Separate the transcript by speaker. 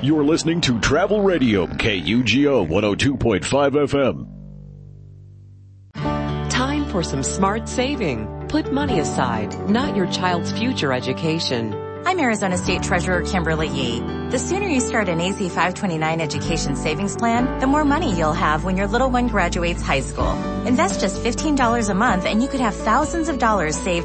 Speaker 1: You're listening to Travel Radio, KUGO 102.5 FM.
Speaker 2: Time for some smart saving. Put money aside, not your child's future education.
Speaker 3: I'm Arizona State Treasurer Kimberly Yee. The sooner you start an AZ 529 education savings plan, the more money you'll have when your little one graduates high school. Invest just $15 a month and you could have thousands of dollars saved